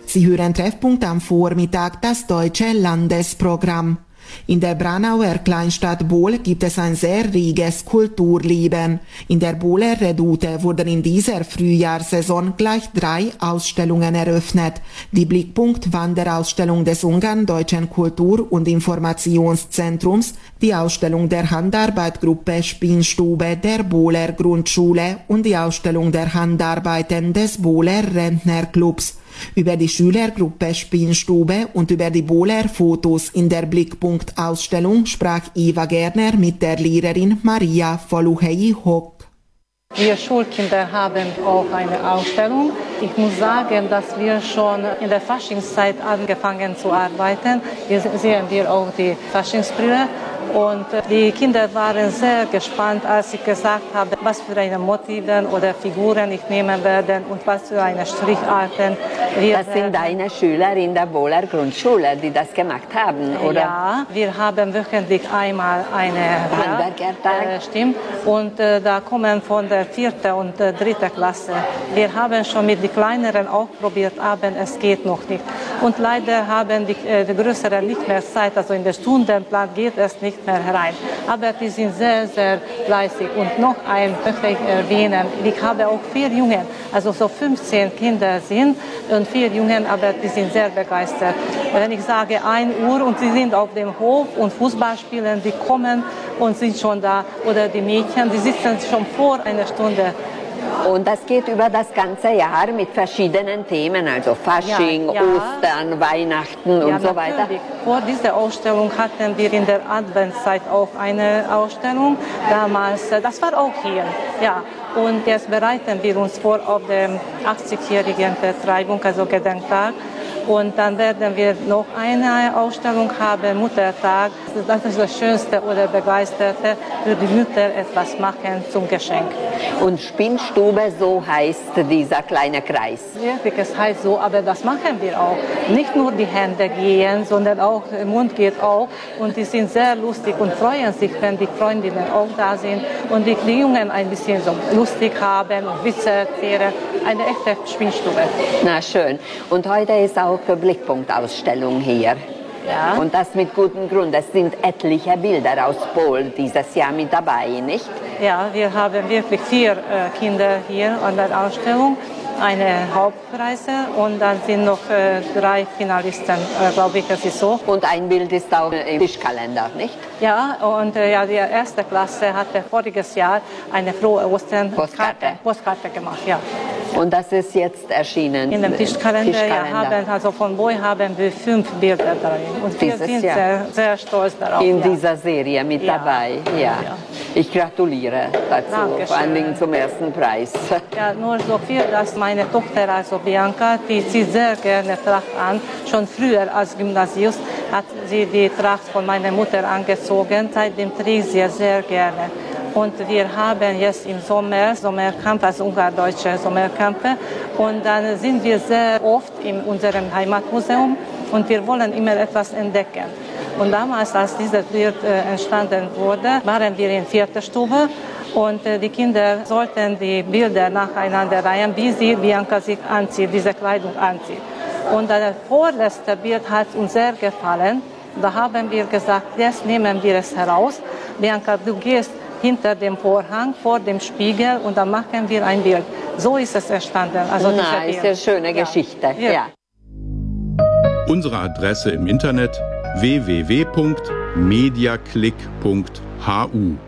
Sie hören Treffpunkt am Vormittag, das deutsche Landesprogramm. In der Branauer Kleinstadt Bol gibt es ein sehr reges Kulturleben. In der Boler Redoute wurden in dieser Frühjahrssaison gleich 3 Ausstellungen eröffnet. Die Blickpunkt-Wanderausstellung des Ungarn-Deutschen Kultur- und Informationszentrums, die Ausstellung der Handarbeitgruppe Spinnstube der Boler Grundschule und die Ausstellung der Handarbeiten des Boler Rentnerclubs. Über die Schülergruppe Spinnstube und über die Boler Fotos in der Blickpunkt-Ausstellung sprach Eva Gerner mit der Lehrerin Maria Faluhei-Hock. Wir Schulkinder haben auch eine Ausstellung. Ich muss sagen, dass wir schon in der Faschingszeit angefangen zu arbeiten. Hier sehen wir auch die Faschingsbrille. Und die Kinder waren sehr gespannt, als ich gesagt habe, was für eine Motive oder Figuren ich nehmen werde und was für eine Stricharten. Das sind deine Schüler in der Boler Grundschule, die das gemacht haben, oder? Ja, wir haben wöchentlich einmal eine Handwerkertag. Stimmt. Und da kommen von der 4. und 3. Klasse. Wir haben schon mit den Kleineren auch probiert, aber es geht noch nicht. Und leider haben die Größeren nicht mehr Zeit, also in den Stundenplan geht es nicht mehr herein. Aber die sind sehr, sehr fleißig. Und noch ein möchte ich erwähnen, ich habe auch 4 Jungen, also so 15 Kinder sind und 4 Jungen, aber die sind sehr begeistert. Wenn ich sage 1 Uhr und sie sind auf dem Hof und Fußball spielen, die kommen und sind schon da. Oder die Mädchen, die sitzen schon vor einer Stunde. Und das geht über das ganze Jahr mit verschiedenen Themen, also Fasching, Ostern, Weihnachten und so weiter. Natürlich. Vor dieser Ausstellung hatten wir in der Adventszeit auch eine Ausstellung. Damals, das war auch hier. Ja. Und jetzt bereiten wir uns vor auf der 80-jährigen Vertreibung, also Gedenktag. Und dann werden wir noch eine Ausstellung haben, Muttertag. Das ist das Schönste oder Begeisterte, für die Mütter etwas machen zum Geschenk. Und Spinnstube, so heißt dieser kleine Kreis. Wirklich, es heißt so, aber das machen wir auch. Nicht nur die Hände gehen, sondern auch der Mund geht auch. Und die sind sehr lustig und freuen sich, wenn die Freundinnen auch da sind. Und die Jungen ein bisschen so lustig haben und Witze erzählen. Eine echte Spinnstube. Na schön. Und heute ist auch Blickpunkt-Ausstellung hier. Ja. Und das mit gutem Grund. Es sind etliche Bilder aus Bol dieses Jahr mit dabei, nicht? Ja, wir haben wirklich 4 Kinder hier an der Ausstellung. Eine Hauptpreise und dann sind noch 3 Finalisten, glaube ich, das ist so. Und ein Bild ist auch im Tischkalender, nicht? Ja, und die 1. Klasse hatte voriges Jahr eine Frohe Ostern Postkarte gemacht, ja. Und das ist jetzt erschienen? In dem Tischkalender. Ja, also von Boy haben wir 5 Bilder drin. Und wir sind sehr, sehr stolz darauf. In dieser Serie mit dabei, ja. Ich gratuliere dazu, Dankeschön. Vor allen Dingen zum ersten Preis. Ja, nur so viel, dass meine Tochter, also Bianca, die zieht sehr gerne Tracht an. Schon früher als Gymnasiast hat sie die Tracht von meiner Mutter angezogen. Seitdem trägt sie sehr gerne. Und wir haben jetzt im Sommercamp, also ungardeutsche Sommercampe. Und dann sind wir sehr oft in unserem Heimatmuseum und wir wollen immer etwas entdecken. Und damals, als dieses Bild entstanden wurde, waren wir in 4. Stube und die Kinder sollten die Bilder nacheinander reihen, wie sie Bianca sich anzieht, diese Kleidung anzieht. Und das vorletzte Bild hat uns sehr gefallen. Da haben wir gesagt, jetzt nehmen wir es heraus. Bianca, du gehst hinter dem Vorhang, vor dem Spiegel und dann machen wir ein Bild. So ist es entstanden. Also ist eine schöne Geschichte. Ja. Unsere Adresse im Internet www.mediaclick.hu